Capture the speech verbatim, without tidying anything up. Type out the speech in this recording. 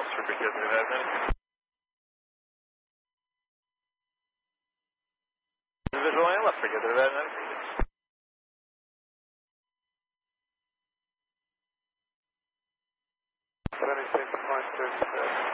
Officer Brigade three five nine. Visual and left Brigade three five nine. twenty-six point two six.